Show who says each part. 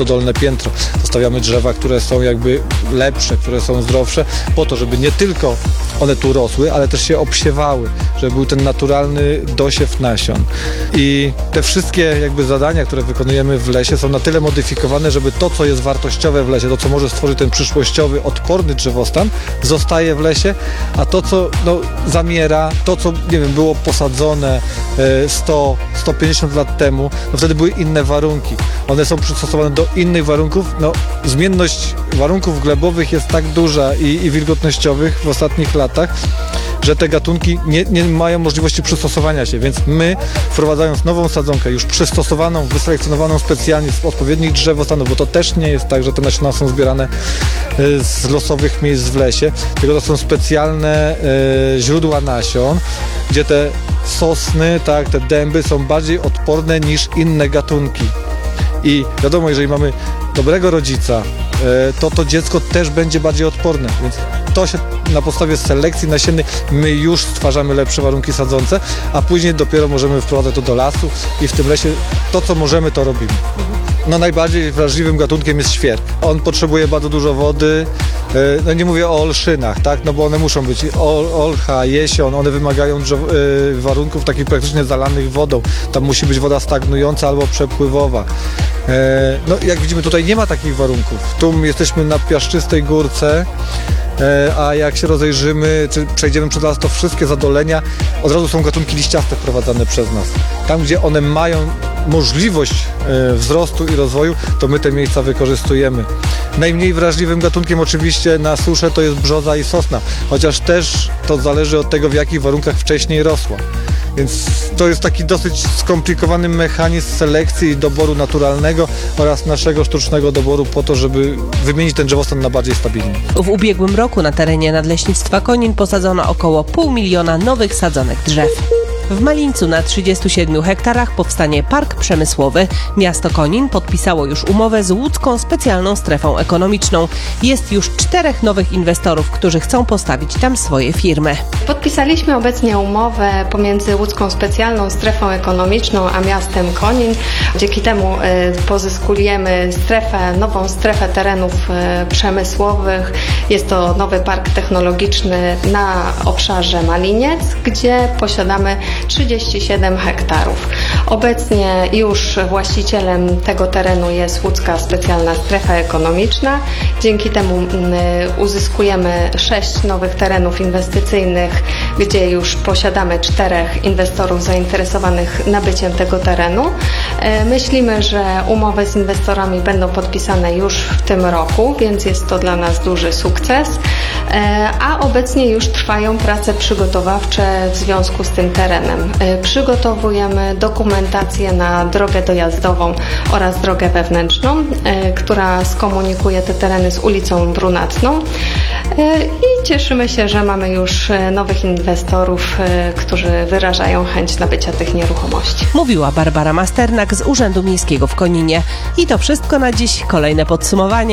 Speaker 1: to dolne piętro. Zostawiamy drzewa, które są jakby lepsze, które są zdrowsze, po to, żeby nie tylko one tu rosły, ale też się obsiewały, żeby był ten naturalny dosiew nasion. I te wszystkie jakby zadania, które wykonujemy w lesie, są na tyle modyfikowane, żeby to, co jest wartościowe w lesie, to, co może stworzyć ten przyszłościowy, odporny drzewostan, zostaje w lesie, a to, co zamiera, to, co było posadzone 100-150 lat temu, wtedy były inne warunki. One są przystosowane do innych warunków. Zmienność warunków glebowych jest tak duża i wilgotnościowych w ostatnich latach, że te gatunki nie mają możliwości przystosowania się, więc my, wprowadzając nową sadzonkę, już przystosowaną, wyselekcjonowaną specjalnie z odpowiednich drzewostanów, bo to też nie jest tak, że te nasiona są zbierane z losowych miejsc w lesie, tylko to są specjalne źródła nasion, gdzie te sosny, te dęby są bardziej odporne niż inne gatunki. I wiadomo, jeżeli mamy dobrego rodzica, to dziecko też będzie bardziej odporne, więc to się na podstawie selekcji nasiennej my już stwarzamy lepsze warunki sadzące, a później dopiero możemy wprowadzać to do lasu i w tym lesie to, co możemy, to robimy. Najbardziej wrażliwym gatunkiem jest świerk. On potrzebuje bardzo dużo wody, nie mówię o olszynach, bo one muszą być olcha, jesion, one wymagają warunków takich praktycznie zalanych wodą. Tam musi być woda stagnująca albo przepływowa. Jak widzimy, tutaj nie ma takich warunków. Tu jesteśmy na piaszczystej górce, a jak się rozejrzymy, czy przejdziemy przez las, to wszystkie zadolenia od razu są gatunki liściaste wprowadzane przez nas. Tam, gdzie one mają możliwość wzrostu i rozwoju, to my te miejsca wykorzystujemy. Najmniej wrażliwym gatunkiem oczywiście na suszę to jest brzoza i sosna, chociaż też to zależy od tego, w jakich warunkach wcześniej rosła. Więc to jest taki dosyć skomplikowany mechanizm selekcji i doboru naturalnego oraz naszego sztucznego doboru po to, żeby wymienić ten drzewostan na bardziej stabilny.
Speaker 2: W ubiegłym roku na terenie Nadleśnictwa Konin posadzono około 500 000 nowych sadzonek drzew. W Malińcu na 37 hektarach powstanie park przemysłowy. Miasto Konin podpisało już umowę z Łódzką Specjalną Strefą Ekonomiczną. Jest już 4 nowych inwestorów, którzy chcą postawić tam swoje firmy.
Speaker 3: Podpisaliśmy obecnie umowę pomiędzy Łódzką Specjalną Strefą Ekonomiczną a miastem Konin. Dzięki temu pozyskujemy nową strefę terenów przemysłowych. Jest to nowy park technologiczny na obszarze Maliniec, gdzie posiadamy 37 hektarów. Obecnie już właścicielem tego terenu jest Łódzka Specjalna Strefa Ekonomiczna. Dzięki temu uzyskujemy 6 nowych terenów inwestycyjnych, gdzie już posiadamy 4 inwestorów zainteresowanych nabyciem tego terenu. Myślimy, że umowy z inwestorami będą podpisane już w tym roku, więc jest to dla nas duży sukces. A obecnie już trwają prace przygotowawcze w związku z tym terenem. Przygotowujemy dokumentację na drogę dojazdową oraz drogę wewnętrzną, która skomunikuje te tereny z ulicą Brunatną i cieszymy się, że mamy już nowych inwestorów, którzy wyrażają chęć nabycia tych nieruchomości.
Speaker 2: Mówiła Barbara Masternak z Urzędu Miejskiego w Koninie. I to wszystko na dziś. Kolejne podsumowanie